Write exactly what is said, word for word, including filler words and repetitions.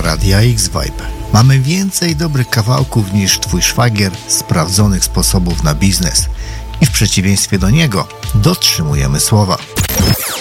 Radia X-Vibe. Mamy więcej dobrych kawałków niż twój szwagier sprawdzonych sposobów na biznes i w przeciwieństwie do niego dotrzymujemy słowa.